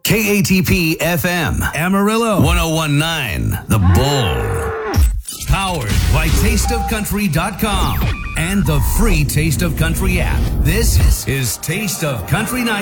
KATP FM, Amarillo, 1019, The Bull. Powered by TasteOfCountry.com and the free Taste of Country app. This is Taste of Country Night.